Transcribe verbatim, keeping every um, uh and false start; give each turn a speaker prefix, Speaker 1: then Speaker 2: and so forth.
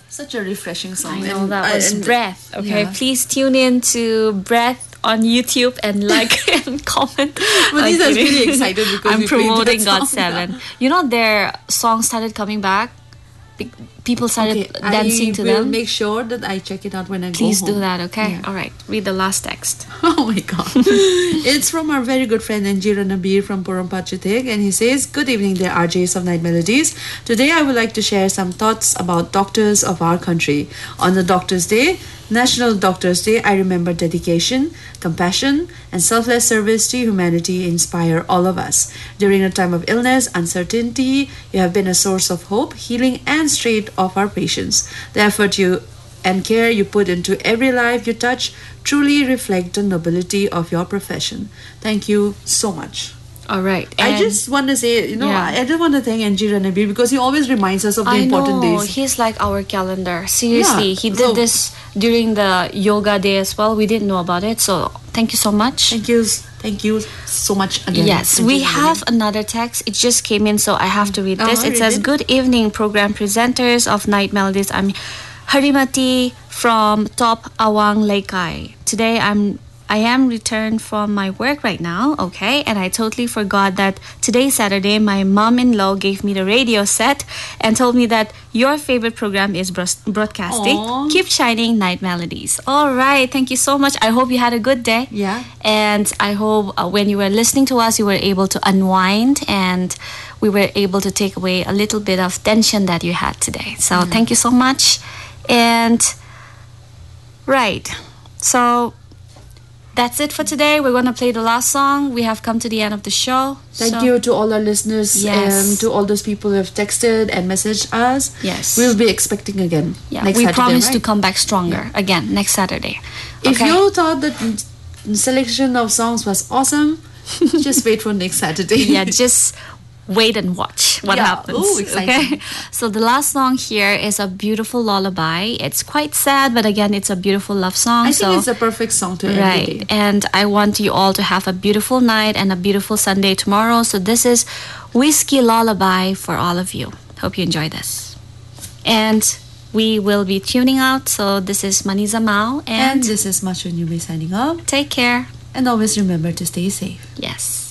Speaker 1: Such a refreshing song.
Speaker 2: I know,
Speaker 1: and,
Speaker 2: that
Speaker 1: uh,
Speaker 2: was
Speaker 1: and-
Speaker 2: Breath. Okay,
Speaker 1: yeah.
Speaker 2: please tune in to Breath on YouTube and like and comment.
Speaker 1: Manisa's
Speaker 2: I'm kidding.
Speaker 1: really excited because
Speaker 2: I'm
Speaker 1: we played that
Speaker 2: promoting God
Speaker 1: song.
Speaker 2: Seven. You know, their songs started coming back. Pe- People started
Speaker 1: Okay,
Speaker 2: dancing
Speaker 1: I
Speaker 2: to
Speaker 1: will
Speaker 2: them.
Speaker 1: make sure that I check it out when I
Speaker 2: Please
Speaker 1: go
Speaker 2: do
Speaker 1: home.
Speaker 2: that, okay?
Speaker 1: Yeah.
Speaker 2: All right, read the last text.
Speaker 1: Oh my god. It's from our very good friend Anjira Nabir from Porompat Chitik, and he says, "Good evening there, R Js of Night Melodies. Today I would like to share some thoughts about doctors of our country. On the Doctors' Day, National Doctors' Day, I remember dedication, compassion, and selfless service to humanity inspire all of us. During a time of illness, uncertainty, you have been a source of hope, healing, and strength of our patients. The effort you and care you put into every life you touch truly reflect the nobility of your profession. Thank you so much."
Speaker 2: All right.
Speaker 1: I
Speaker 2: and-
Speaker 1: just want to say, you know,
Speaker 2: Yeah.
Speaker 1: I, I just want to thank Anjira Nabir because he always reminds us of the
Speaker 2: I
Speaker 1: important
Speaker 2: know,
Speaker 1: days.
Speaker 2: he's like our calendar. Seriously,
Speaker 1: Yeah,
Speaker 2: he did
Speaker 1: so-
Speaker 2: this during the yoga day as well. We didn't know about it, so thank you so much.
Speaker 1: Thank you, thank you so much again.
Speaker 2: Yes, we
Speaker 1: Anjira
Speaker 2: have
Speaker 1: Nabir.
Speaker 2: another text. It just came in, so I have to read
Speaker 1: Uh-huh,
Speaker 2: this. It
Speaker 1: read
Speaker 2: says,
Speaker 1: it.
Speaker 2: "Good evening, program presenters of Night Melodies. I'm Harimati from Top Awang Laikai. Today I'm I am returned from my work right now, okay? And I totally forgot that today, Saturday, my mom-in-law gave me the radio set and told me that your favorite program is bros- broadcasting.
Speaker 1: Aw.
Speaker 2: Keep shining, Night Melodies." All right, thank you so much. I hope you had a good day.
Speaker 1: Yeah.
Speaker 2: And I hope uh, when you were listening to us, you were able to unwind and we were able to take away a little bit of tension that you had today. So thank you so much. And right, so that's it for today. We're going to play the last song. We have come to the end of the show.
Speaker 1: Thank
Speaker 2: So-
Speaker 1: you to all our listeners
Speaker 2: Yes.
Speaker 1: and to all those people who have texted and messaged us.
Speaker 2: Yes.
Speaker 1: We'll be expecting again.
Speaker 2: Yeah,
Speaker 1: next
Speaker 2: we
Speaker 1: Saturday,
Speaker 2: promise to
Speaker 1: right?
Speaker 2: come back stronger again next Saturday.
Speaker 1: If
Speaker 2: Okay?
Speaker 1: you thought that n- selection of songs was awesome, just wait for next Saturday.
Speaker 2: Yeah, just wait and watch what
Speaker 1: Yeah.
Speaker 2: happens.
Speaker 1: Ooh, exciting.
Speaker 2: Okay. So the last song here is a beautiful lullaby. It's quite sad, but again, it's a beautiful love song.
Speaker 1: I
Speaker 2: so
Speaker 1: think it's the perfect song to end the
Speaker 2: right,
Speaker 1: day.
Speaker 2: and I want you all to have a beautiful night and a beautiful Sunday tomorrow. So this is Whiskey Lullaby for all of you. Hope you enjoy this. And we will be tuning out. So this is Maniza Mao,
Speaker 1: And
Speaker 2: and
Speaker 1: this is Machun Yume signing off.
Speaker 2: take care.
Speaker 1: And always remember to stay safe.
Speaker 2: Yes.